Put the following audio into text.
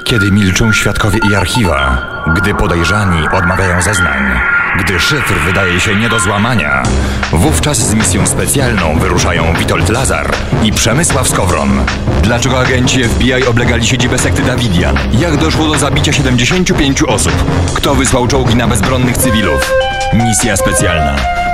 Kiedy milczą świadkowie i archiwa, gdy podejrzani odmawiają zeznań, gdy szyfr wydaje się nie do złamania, wówczas z misją specjalną wyruszają Witold Lazar i Przemysław Skowron. Dlaczego agenci FBI oblegali siedzibę sekty Dawidian? Jak doszło do zabicia 75 osób? Kto wysłał czołgi na bezbronnych cywilów? Misja specjalna.